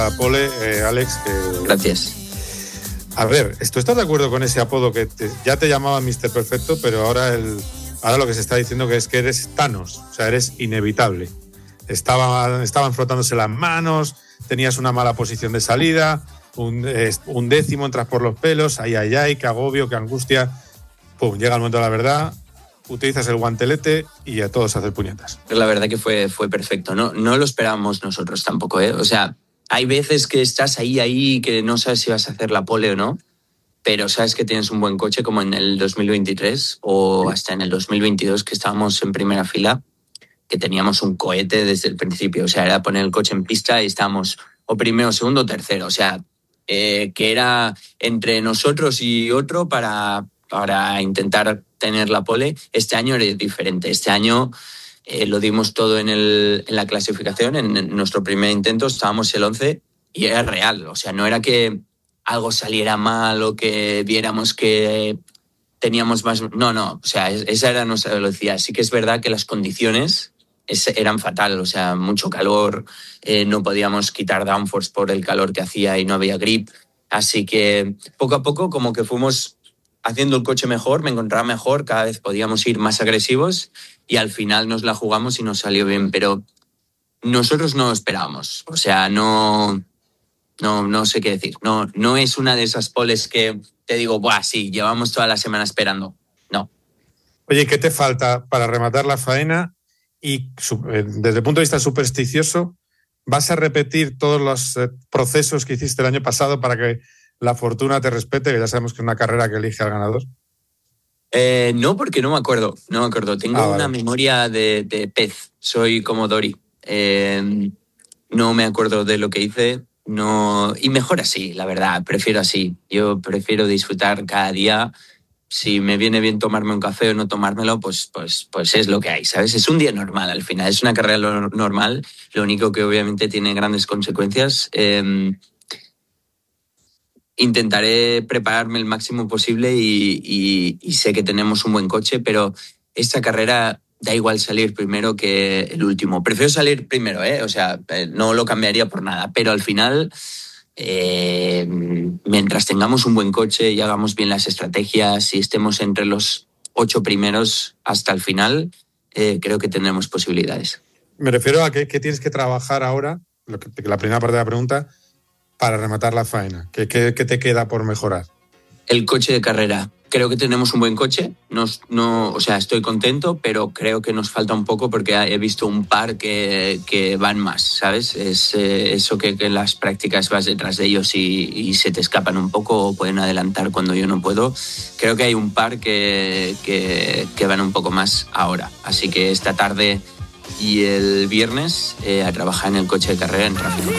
Pole, Alex. Gracias. A ver, ¿tú estás de acuerdo con ese apodo que ya te llamaban Mr. Perfecto, pero ahora lo que se está diciendo que es que eres Thanos, o sea, eres inevitable? Estaban frotándose las manos, tenías una mala posición de salida, un décimo, entras por los pelos, ay, qué agobio, qué angustia. Pum, llega el momento de la verdad, utilizas el guantelete y a todos hacer puñetas. La verdad que fue perfecto. No lo esperábamos nosotros tampoco, ¿eh? O sea, hay veces que estás ahí que no sabes si vas a hacer la pole o no, pero sabes que tienes un buen coche, como en el 2023 o hasta en el 2022, que estábamos en primera fila, que teníamos un cohete desde el principio. O sea, era poner el coche en pista y estábamos o primero, segundo, tercero. O sea, que era entre nosotros y otro para intentar tener la pole. Este año era diferente. Este año lo dimos todo en la clasificación. En nuestro primer intento estábamos el 11 y era real. O sea, no era que algo saliera mal o que viéramos que teníamos más... No. O sea, esa era nuestra velocidad. Sí que es verdad que las condiciones eran fatal. O sea, mucho calor, no podíamos quitar downforce por el calor que hacía y no había grip. Así que poco a poco como que fuimos haciendo el coche mejor, me encontraba mejor, cada vez podíamos ir más agresivos y al final nos la jugamos y nos salió bien, pero nosotros no esperábamos. O sea, no sé qué decir. No es una de esas poles que te digo, buah, sí, llevamos toda la semana esperando. No. Oye, ¿qué te falta para rematar la faena? Y desde el punto de vista supersticioso, ¿vas a repetir todos los procesos que hiciste el año pasado para que la fortuna te respete? Que ya sabemos que es una carrera que elige al ganador. No, porque no me acuerdo. Tengo una memoria de pez. Soy como Dory. No me acuerdo de lo que hice. No, y mejor así, la verdad. Prefiero así. Yo prefiero disfrutar cada día. Si me viene bien tomarme un café o no tomármelo, pues es lo que hay, ¿sabes? Es un día normal al final. Es una carrera normal. Lo único que obviamente tiene grandes consecuencias. Intentaré prepararme el máximo posible y sé que tenemos un buen coche, pero esta carrera da igual salir primero que el último. Prefiero salir primero, o sea, no lo cambiaría por nada, pero al final, mientras tengamos un buen coche y hagamos bien las estrategias y estemos entre los 8 primeros hasta el final, creo que tendremos posibilidades. Me refiero a que tienes que trabajar ahora, la primera parte de la pregunta, para rematar la faena. ¿Qué te queda por mejorar? El coche de carrera. Creo que tenemos un buen coche. O sea, estoy contento, pero creo que nos falta un poco porque he visto un par que van más, ¿sabes? Es eso que en las prácticas vas detrás de ellos y se te escapan un poco o pueden adelantar cuando yo no puedo. Creo que hay un par que van un poco más ahora. Así que esta tarde y el viernes a trabajar en el coche de carrera en tráfico.